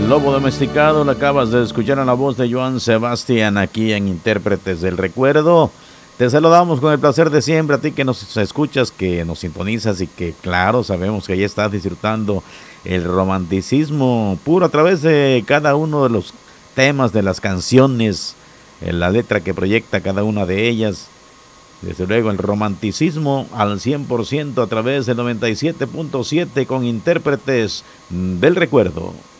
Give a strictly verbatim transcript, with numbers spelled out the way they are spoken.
Lobo Domesticado, la acabas de escuchar en la voz de Joan Sebastián aquí en Intérpretes del Recuerdo. Te saludamos con el placer de siempre a ti que nos escuchas, que nos sintonizas y que claro, sabemos que ya estás disfrutando el romanticismo puro a través de cada uno de los temas de las canciones, en la letra que proyecta cada una de ellas. Desde luego el romanticismo al cien por ciento a través del noventa y siete punto siete con Intérpretes del Recuerdo.